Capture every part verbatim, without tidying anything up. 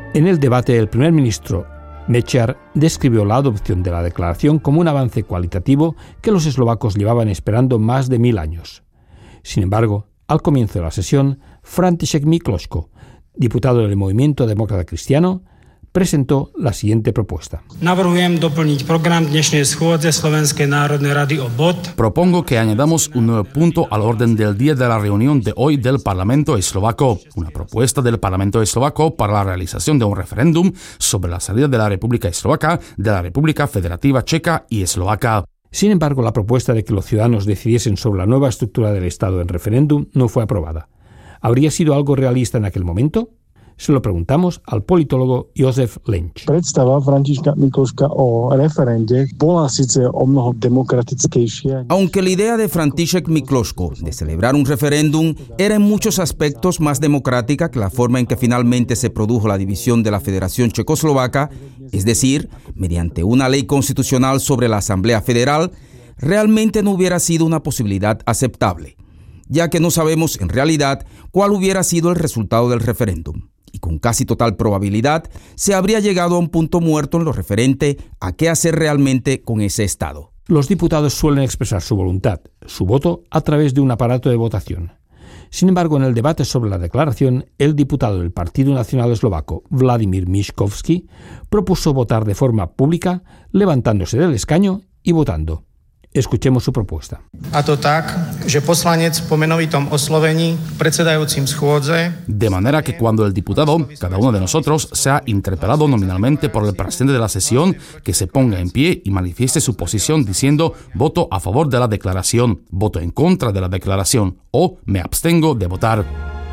En el debate, el primer ministro Mečiar describió la adopción de la declaración como un avance cualitativo que los eslovacos llevaban esperando más de mil años. Sin embargo, al comienzo de la sesión, František Mikloško, diputado del Movimiento Demócrata Cristiano, presentó la siguiente propuesta. Navrhujem doplniť program dnešnej schôdze Slovenskej národnej rady o bod. Propongo que añadamos un nuevo punto al orden del día de la reunión de hoy del Parlamento eslovaco, una propuesta del Parlamento eslovaco para la realización de un referéndum sobre la salida de la República Eslovaca de la República Federativa Checa y Eslovaca. Sin embargo, la propuesta de que los ciudadanos decidiesen sobre la nueva estructura del Estado en referéndum no fue aprobada. ¿Habría sido algo realista en aquel momento? Se lo preguntamos al politólogo Josef Lenč. Predstava Františka Mikloška o referende bola síce o mnoho demokratickejšia. Aunque la idea de František Mikloško de celebrar un referéndum era en muchos aspectos más democrática que la forma en que finalmente se produjo la división de la Federación Checoslovaca, es decir, mediante una ley constitucional sobre la Asamblea Federal, realmente no hubiera sido una posibilidad aceptable, ya que no sabemos en realidad cuál hubiera sido el resultado del referéndum. Y con casi total probabilidad se habría llegado a un punto muerto en lo referente a qué hacer realmente con ese Estado. Los diputados suelen expresar su voluntad, su voto, a través de un aparato de votación. Sin embargo, en el debate sobre la declaración, el diputado del Partido Nacional Eslovaco, Vladimír Miškovský, propuso votar de forma pública, levantándose del escaño y votando. Escuchemos su propuesta. A to tak, že poslanec po menovitom oslovení predsedajúcim schôdze. De manera que cuando el diputado, cada uno de nosotros, sea interpelado nominalmente por el presidente de la sesión, que se ponga en pie y manifieste su posición diciendo voto a favor de la declaración, voto en contra de la declaración o me abstengo de votar.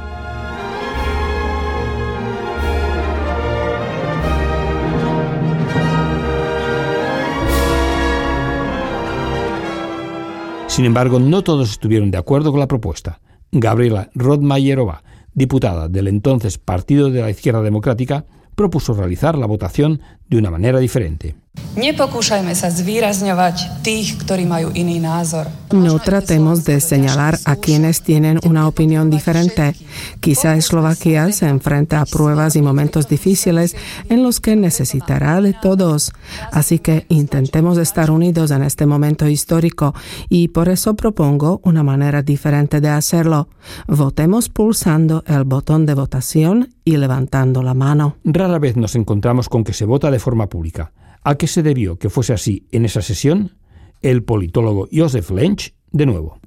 Sin embargo, no todos estuvieron de acuerdo con la propuesta. Gabriela Rodmajerová, diputada del entonces Partido de la Izquierda Democrática, propuso realizar la votación de una manera diferente. Nepokúšajme sa zvýrazňovať tých, ktorí majú iný názor. No tratemos de señalar a quienes tienen una opinión diferente. Quizá Eslovaquia se enfrenta a pruebas y momentos difíciles en los que necesitará de todos. Así que intentemos estar unidos en este momento histórico y por eso propongo una manera diferente de hacerlo. Votemos pulsando el botón de votación y levantando la mano. Rara vez nos encontramos con que se vota de forma pública. ¿A qué se debió que fuese así en esa sesión? El politólogo Josef Lenč, de nuevo.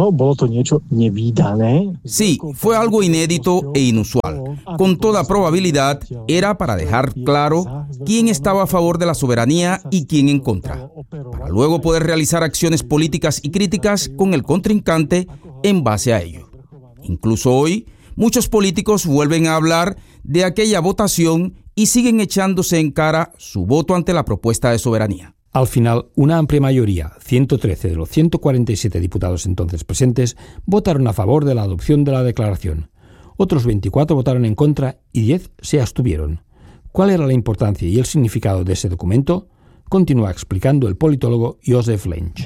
Sí, fue algo inédito e inusual. Con toda probabilidad, era para dejar claro quién estaba a favor de la soberanía y quién en contra, para luego poder realizar acciones políticas y críticas con el contrincante en base a ello. Incluso hoy, muchos políticos vuelven a hablar de aquella votación y siguen echándose en cara su voto ante la propuesta de soberanía. Al final, una amplia mayoría, ciento trece de los ciento cuarenta y siete diputados entonces presentes, votaron a favor de la adopción de la declaración. Otros veinticuatro votaron en contra y diez se abstuvieron. ¿Cuál era la importancia y el significado de ese documento? Continúa explicando el politólogo Josef Lenč.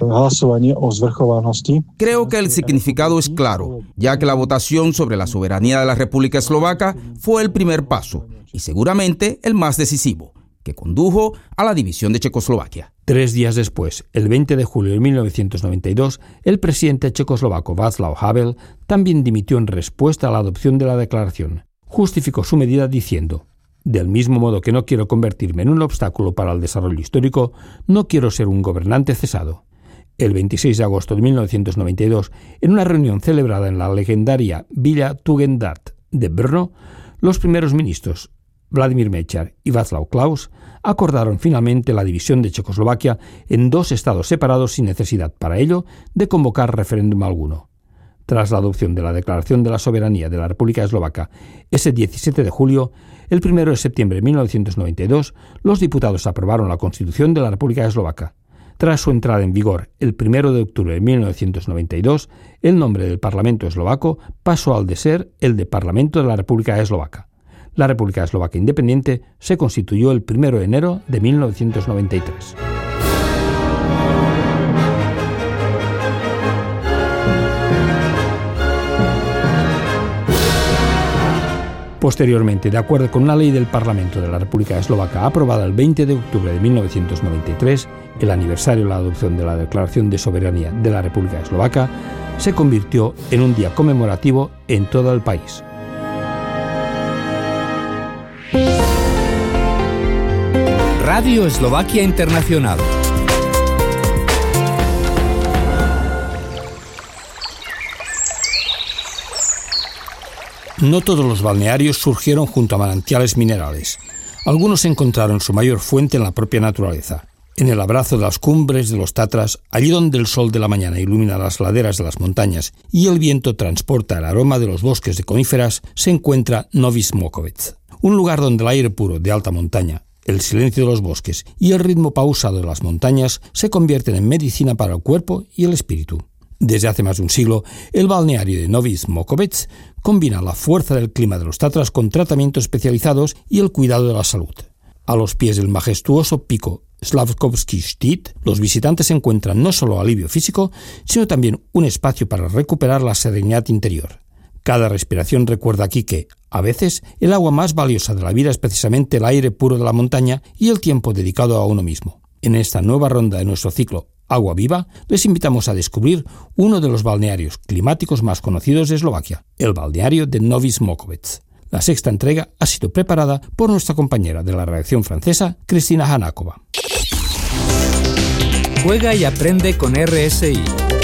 Creo que el significado es claro, ya que la votación sobre la soberanía de la República Eslovaca fue el primer paso y seguramente el más decisivo, que condujo a la división de Checoslovaquia. Tres días después, el veinte de julio de mil novecientos noventa y dos, el presidente checoslovaco Václav Havel también dimitió en respuesta a la adopción de la declaración. Justificó su medida diciendo: del mismo modo que no quiero convertirme en un obstáculo para el desarrollo histórico, no quiero ser un gobernante cesado. El veintiséis de agosto de mil novecientos noventa y dos, en una reunión celebrada en la legendaria Villa Tugendhat de Brno, los primeros ministros Vladimír Mečiar y Václav Klaus acordaron finalmente la división de Checoslovaquia en dos estados separados sin necesidad, para ello, de convocar referéndum alguno. Tras la adopción de la Declaración de la Soberanía de la República Eslovaca ese diecisiete de julio, el primero de septiembre de mil novecientos noventa y dos, los diputados aprobaron la Constitución de la República Eslovaca. Tras su entrada en vigor el primero de octubre de mil novecientos noventa y dos, el nombre del Parlamento eslovaco pasó al de ser el de Parlamento de la República Eslovaca. La República Eslovaca Independiente se constituyó el primero de enero de mil novecientos noventa y tres. Posteriormente, de acuerdo con una ley del Parlamento de la República Eslovaca aprobada el veinte de octubre de mil novecientos noventa y tres, el aniversario de la adopción de la Declaración de Soberanía de la República Eslovaca se convirtió en un día conmemorativo en todo el país. Radio Eslovaquia Internacional. No todos los balnearios surgieron junto a manantiales minerales. Algunos encontraron su mayor fuente en la propia naturaleza. En el abrazo de las cumbres de los Tatras, allí donde el sol de la mañana ilumina las laderas de las montañas y el viento transporta el aroma de los bosques de coníferas, se encuentra Novi Smokové, un lugar donde el aire puro de alta montaña, el silencio de los bosques y el ritmo pausado de las montañas se convierten en medicina para el cuerpo y el espíritu. Desde hace más de un siglo, el balneario de Novi Smokové combina la fuerza del clima de los Tatras con tratamientos especializados y el cuidado de la salud. A los pies del majestuoso pico Slavkovský štít, los visitantes encuentran no solo alivio físico, sino también un espacio para recuperar la serenidad interior. Cada respiración recuerda aquí que, a veces, el agua más valiosa de la vida es precisamente el aire puro de la montaña y el tiempo dedicado a uno mismo. En esta nueva ronda de nuestro ciclo Agua Viva, les invitamos a descubrir uno de los balnearios climáticos más conocidos de Eslovaquia, el balneario de Novi Smokové. La sexta entrega ha sido preparada por nuestra compañera de la redacción francesa, Cristina Hanáková. Juega y aprende con R S I.